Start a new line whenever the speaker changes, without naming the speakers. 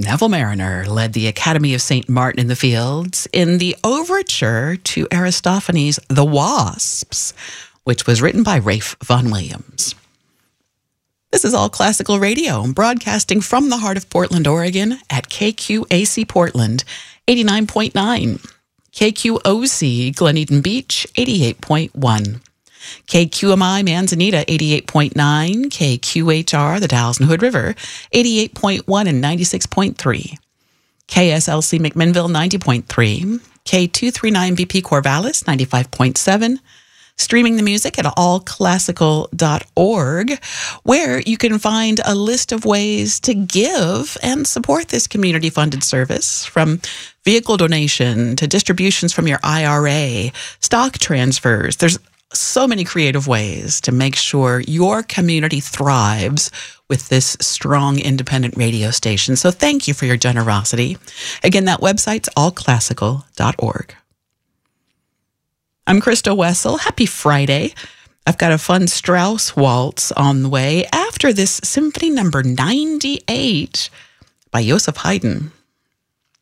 Neville Mariner led the Academy of St. Martin in the Fields in the overture to Aristophanes' The Wasps, which was written by Rafe Vaughan Williams. This is All Classical Radio, broadcasting from the heart of Portland, Oregon at KQAC Portland, 89.9, KQOC Glen Eden Beach, 88.1. KQMI Manzanita, 88.9, KQHR, the Dalles and Hood River, 88.1 and 96.3, KSLC McMinnville, 90.3, K239BP Corvallis, 95.7, streaming the music at allclassical.org, where you can find a list of ways to give and support this community-funded service, from vehicle donation to distributions from your IRA, stock transfers. There's so many creative ways to make sure your community thrives with this strong independent radio station. So thank you for your generosity. Again, that website's allclassical.org. I'm Krista Wessel. Happy Friday. I've got a fun Strauss waltz on the way after this Symphony number 98 by Joseph Haydn.